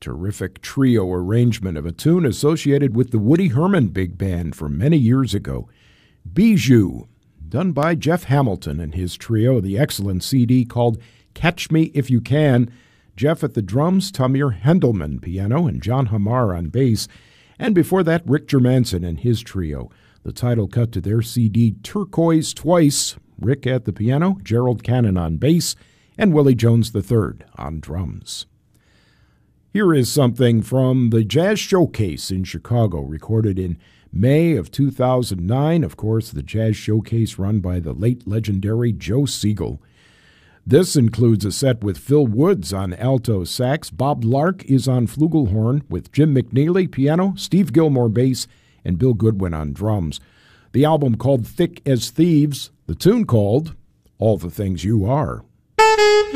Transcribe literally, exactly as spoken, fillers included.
terrific trio arrangement of a tune associated with the Woody Herman Big Band from many years ago. Bijou, done by Jeff Hamilton and his trio, the excellent C D called Catch Me If You Can. Jeff at the drums, Tamir Hendelman piano, and John Hamar on bass. And before that, Rick Germanson and his trio. The title cut to their C D, Turquoise Twice. Rick at the piano, Gerald Cannon on bass, and Willie Jones the third on drums. Here is something from the Jazz Showcase in Chicago, recorded in May of two thousand nine. Of course, the Jazz Showcase run by the late legendary Joe Siegel. This includes a set with Phil Woods on alto sax. Bob Lark is on flugelhorn with Jim McNeely piano, Steve Gilmore bass, and Bill Goodwin on drums. The album called Thick as Thieves, the tune called All the Things You Are.